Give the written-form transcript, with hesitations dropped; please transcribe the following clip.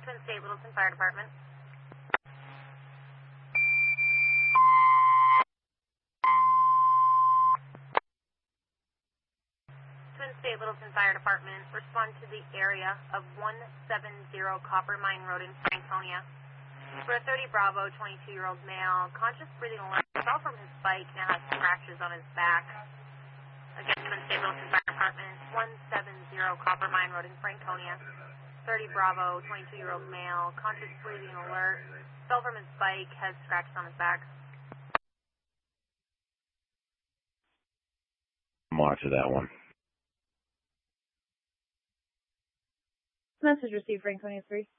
Twin State Littleton Fire Department. Twin State Littleton Fire Department, respond to the area of 170 Copper Mine Road in Franconia. For a 30 Bravo, 22-year-old male, conscious breathing alert, fell from his bike, now has scratches on his back. Again, Twin State Littleton Fire Department, 170 Copper Mine Road in Franconia. 30 Bravo, 22-year-old male, conscious breathing alert, fell from his bike, has scratches on his back. Monitor that one. Message received, Franconia 3.